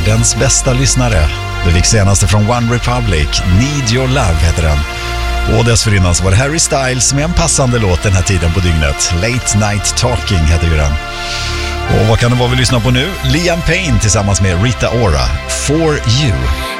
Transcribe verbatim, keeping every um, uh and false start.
världens bästa lyssnare. Du fick senaste från One Republic, Need Your Love heter den. Och dessförinnan så var det Harry Styles med en passande låt den här tiden på dygnet. Late Night Talking heter ju den. Och vad kan det vara vi lyssnar på nu? Liam Payne tillsammans med Rita Ora, For You.